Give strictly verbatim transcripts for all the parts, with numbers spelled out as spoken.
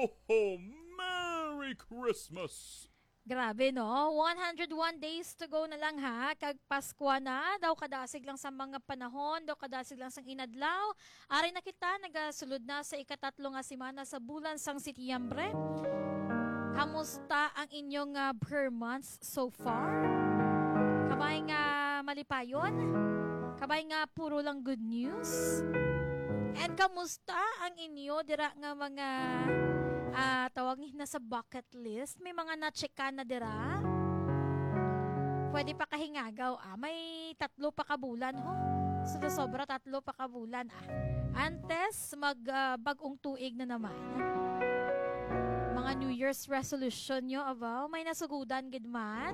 ho, ho! Merry Christmas! Grabe no, one hundred one days to go na lang ha, kag Pasko na, daw kadasig lang sa mga panahon, daw kadasig lang sa inadlaw. Ari na kita, nagasulod na sa ikatatlo nga semana sa bulan sang Setyembre. Kamusta ang inyong uh, prayer months so far? Kabay nga malipayon? Kabay nga puro lang good news? And kamusta ang inyo dira nga mga uh, tawag na sa bucket list? May mga na-checka na dira? Pwede pa kahingagaw ah. May tatlo pa kabulan ho. So sobra tatlo pa kabulan ah. Antes mag uh, bagong tuig na naman. Mga New Year's resolution nyo abaw, may nasugudan gid man.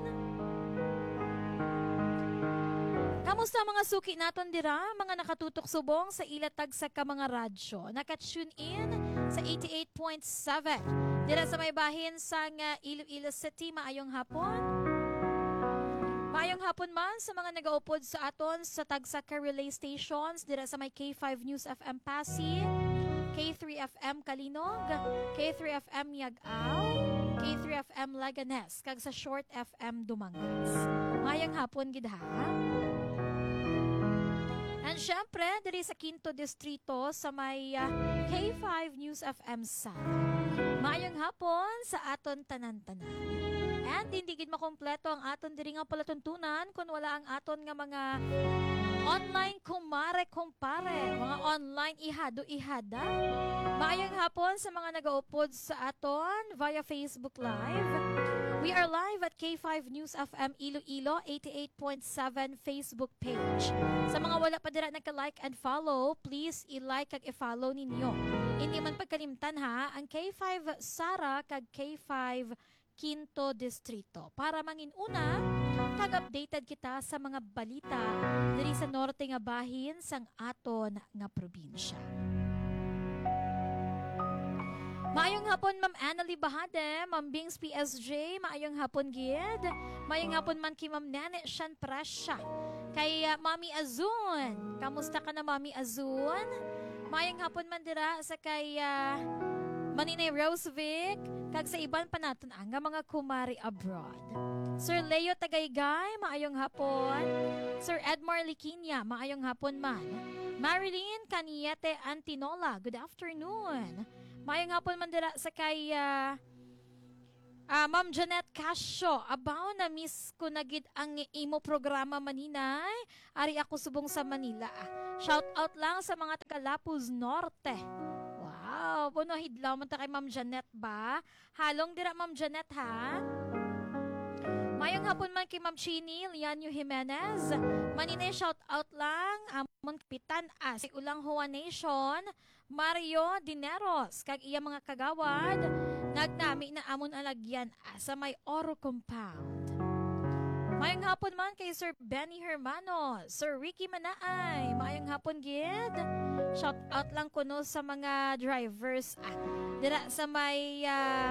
Kamusta mga suki naton dira, mga nakatutok subong sa ilatag sa ka mga radyo. Naka-tune in sa eighty-eight point seven. Dira sa may bahin sa uh, Iloilo City, maayong hapon. Maayong hapon man sa mga nagaupod sa aton sa tagsa ka relay stations dira sa may K five News F M Pasig, K three F M Kalinog, K three F M Yag-Aw, K three F M Laganes, kag sa Short F M Dumangas. Maayong hapon gid ha. And syempre, diri sa Quinto Distrito sa may uh, K five News F M sa maayong hapon sa aton tanan-tanan. And hindi gid makompleto ang aton diri nga palatuntunan kung wala ang aton nga mga online kumare-kumpare, mga online ihado-ihada. Maayong hapon sa mga nagaupod sa aton via Facebook Live. We are live at K five News F M Iloilo eighty-eight point seven Facebook page. Sa mga wala pa dira nagka-like and follow, please i-like kag i-follow ninyo. Hindi man pagkalimtan ha, ang K five Sara kag K five Quinto Distrito. Para mangin una, kag-updated kita sa mga balita diri sa norte nga bahin sang aton nga probinsya. Maayong hapon, Ma'am Annalie Bahade, Ma'am Bings P S J, maayong hapon gid. Maayong hapon man kay Ma'am Nene Shan Prasya. Kay uh, Mami Azun. Kamusta ka na, Mami Azun? Maayong hapon man dira sa kay uh, Maninay Rosevic, kag sa iban pa naton ang mga kumari abroad. Sir Leo Tagaygay, maayong hapon. Sir Edmar Liquinia, maayong hapon man. Marilyn Caniete Antinola, good afternoon. Maayong hapon man dira sa kay uh, uh, Ma'am Janet Casio. Abaw na miss ko na gid ang imo programa maninay. Ari ako subong sa Manila. Shout out lang sa mga taga Lapuz Norte. Wow, puno hidlaw man ta kay Ma'am Janet ba? Halong dira Ma'am Janet ha. Mayong hapon man kay Ma'am Chini Lianyo Jimenez. Maninay shout out lang amon kapitan as si Ulang Hoa Nation, Mario Dineros kag iya mga kagawad nagnami na amon alagyan as sa may Oro Compound. Mayong hapon man kay Sir Benny Hermano, Sir Ricky Manaay, mayong hapon gid. Shout out lang kuno sa mga drivers ah, dira sa may uh,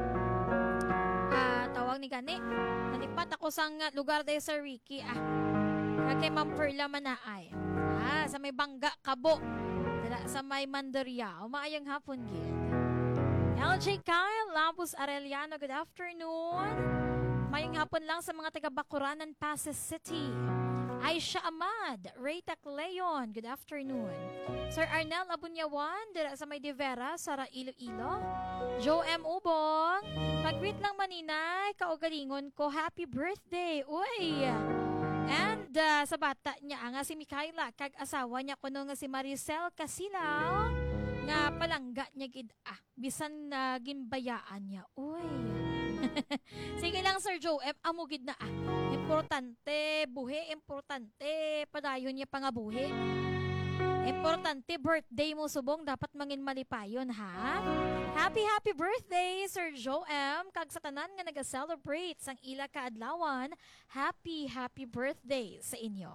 uh, tawag ni gani. Nalipat ako sa lugar day Sir Ricky ah. Kay Ma'am Perla Manaay. Ah, sa may Bangga Kabo. Dira sa may Mandaria, maayong hapon gid. L J Kyle Lampus Arellano, good afternoon. Mayong hapon lang sa mga taga Bacuranan, Pasig City. Aisha Ahmad, Rayta Leon, good afternoon. Sir Arnel Abunyawan, dira sa may Divera, Sara Iloilo. Joe M. Ubong, mag-greet lang maninay, kaugalingon ko, happy birthday. Uy! And uh, sa bata niya nga si Mikaela, kag asawa niya kuno nga si Maricel Casilaw, nga palangga niya gid ah, bisan na uh, gimbayaan niya. Uy! Sige lang Sir Joe, eh, amugid na ah. Importante, buhi, importante, padayon niya pa nga buhi. Importante, birthday mo subong, dapat mangin malipayon ha. Happy, happy birthday, Sir Joe M. Kag sa tanan nga nag-celebrate sang ila kaadlawan, happy, happy birthday sa inyo.